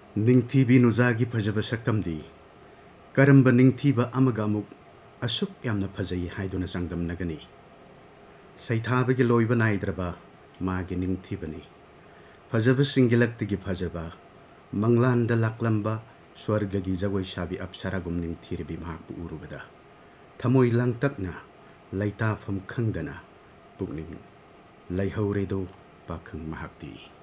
निंगथीबी नुजागी फजब सकतमदी करंब निंगथीबा अमगा अमुक असुक यामना फजई हाइदुना चांगदमनगनी सैथाबगी लोइबा नाइद्रबा मागी निंगथीबनी फजब सिंगिलक्तगी फजबा मंगलांदा लाक्लंबा स्वर्गगी जगोई साबी अप्सरागुम निंगथीरबी महाकु उरुबदा थमोई लांगतकना लैताफम खंगदना पुकनिंग लैहौरेदो पाखंग महाक्ति।